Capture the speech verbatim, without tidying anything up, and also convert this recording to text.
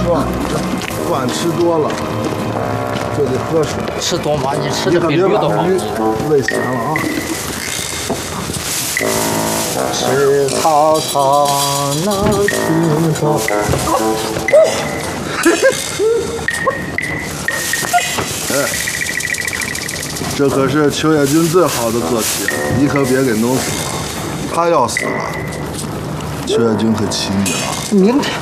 说，饭吃多了就得喝水。 吃多吗？你吃你可别的比驴都把鱼好吃。 喂咸了啊！ 吃草草那青草。 哎，这可是邱野军最好的个体，你可别给弄死了。他要死了，邱野军可气你了。 明天。